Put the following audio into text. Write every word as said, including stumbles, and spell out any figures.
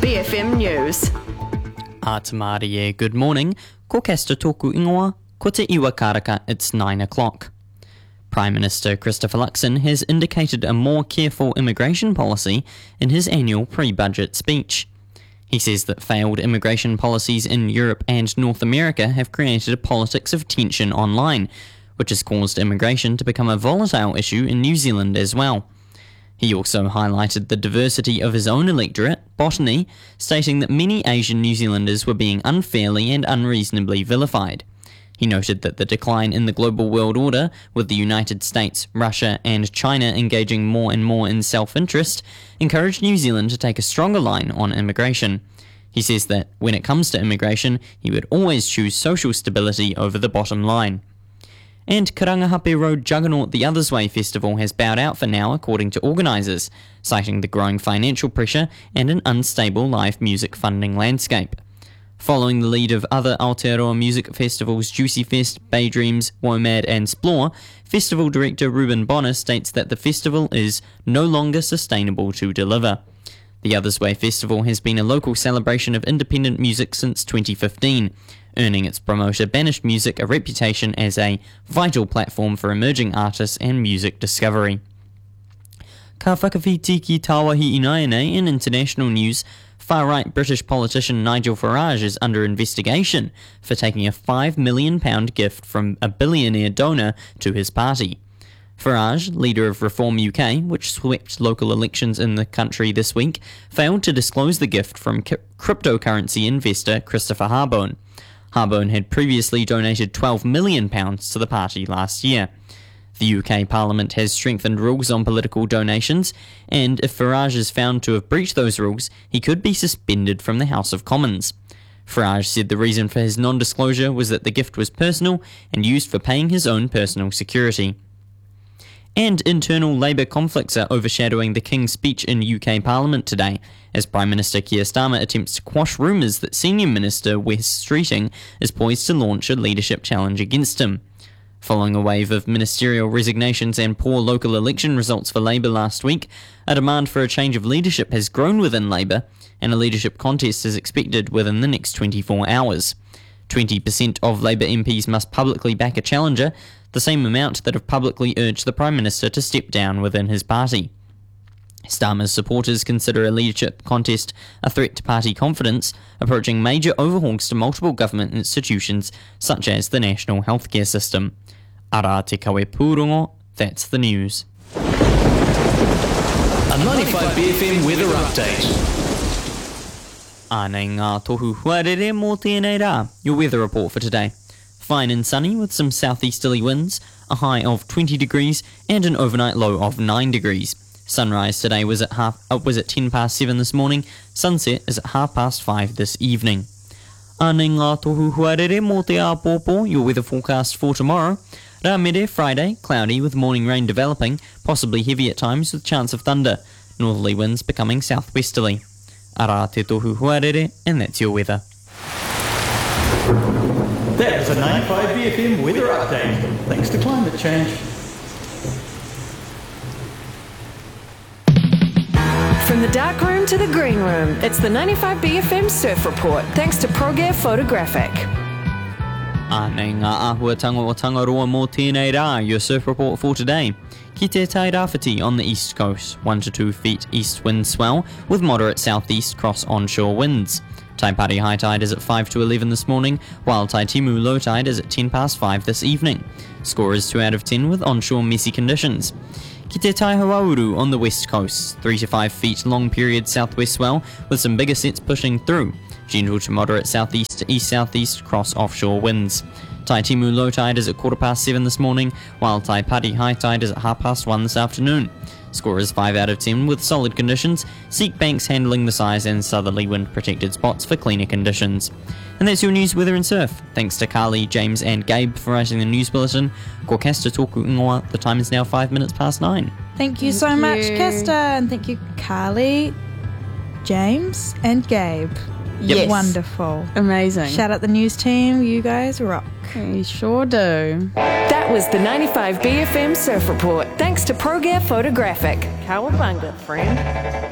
B F M News. Atamari e good morning. Ko kesta toku ingoa, ko te iwa karaka, it's nine o'clock. Prime Minister Christopher Luxon has indicated a more careful immigration policy in his annual pre-budget speech. He says that failed immigration policies in Europe and North America have created a politics of tension online, which has caused immigration to become a volatile issue in New Zealand as well. He also highlighted the diversity of his own electorate, Botany, stating that many Asian New Zealanders were being unfairly and unreasonably vilified. He noted that the decline in the global world order, with the United States, Russia and China engaging more and more in self-interest, encouraged New Zealand to take a stronger line on immigration. He says that, when it comes to immigration, he would always choose social stability over the bottom line. And Karangahape Road Juggernaut The Others Way Festival has bowed out for now, according to organisers, citing the growing financial pressure and an unstable live music funding landscape. Following the lead of other Aotearoa music festivals Juicy Fest, Bay Dreams, WOMAD and Splore, festival director Ruben Bonner states that the festival is no longer sustainable to deliver. The Others Way Festival has been a local celebration of independent music since twenty fifteen, earning its promoter Banished Music a reputation as a vital platform for emerging artists and music discovery. Ka whakawhiti ki Tāwahi Inaene in international news, far-right British politician Nigel Farage is under investigation for taking a five million pounds gift from a billionaire donor to his party. Farage, leader of Reform U K, which swept local elections in the country this week, failed to disclose the gift from c- cryptocurrency investor Christopher Harbone. Harbone had previously donated twelve million pounds to the party last year. The U K Parliament has strengthened rules on political donations, and if Farage is found to have breached those rules, he could be suspended from the House of Commons. Farage said the reason for his non-disclosure was that the gift was personal and used for paying his own personal security. And internal Labour conflicts are overshadowing the King's speech in U K Parliament today, as Prime Minister Keir Starmer attempts to quash rumours that Senior Minister Wes Streeting is poised to launch a leadership challenge against him. Following a wave of ministerial resignations and poor local election results for Labour last week, a demand for a change of leadership has grown within Labour, and a leadership contest is expected within the next twenty-four hours. twenty percent of Labour M Ps must publicly back a challenger, the same amount that have publicly urged the Prime Minister to step down within his party. Starmer's supporters consider a leadership contest a threat to party confidence, approaching major overhauls to multiple government institutions such as the national healthcare system. Ara te kawe pūrongo, that's the news. A ninety-five B F M weather update. Ānei ngā tohu huarere mō tēnei rā. Your weather report for today. Fine and sunny with some southeasterly winds, a high of twenty degrees and an overnight low of nine degrees. Sunrise today was at half uh, was at ten past seven this morning. Sunset is at half past five this evening. Ānei ngā tohu huarere mō te āpōpō. Your weather forecast for tomorrow. Rā mere, Friday, cloudy with morning rain developing, possibly heavy at times with chance of thunder. Northerly winds becoming southwesterly. Ara te tohu huarere, and that's your weather. That is a ninety-five B F M weather update. Thanks to climate change. From the dark room to the green room, it's the ninety-five B F M Surf Report, thanks to ProGear Photographic. Ānei ngā āhuatanga o Tangaroa mō tēnei rā, your surf report for today. Ki te Tairāwhiti on the east coast, one to two feet east wind swell, with moderate southeast cross onshore winds. Taipari high tide is at five to eleven this morning, while Taitimu low tide is at ten past five this evening. Score is two out of ten with onshore messy conditions. Ki te Taihawauru on the west coast, three to five feet long period southwest swell, with some bigger sets pushing through. Gentle to moderate southeast to east-southeast cross offshore winds. Taitimu low tide is at quarter past seven this morning, while Taipari high tide is at half past one this afternoon. Score is five out of ten with solid conditions, seek banks handling the size and southerly wind protected spots for cleaner conditions. And that's your news, weather and surf. Thanks to Carly, James and Gabe for writing the news bulletin. Ko Kasta tōku ingoa, the time is now five minutes past nine. Thank you Thank so you. much, Kesta, and thank you, Carly, James and Gabe. Yes. Wonderful. Amazing. Shout out the news team. You guys rock. We sure do. That was the ninety-five B F M Surf Report, thanks to ProGear Photographic. Cowabunga, friend.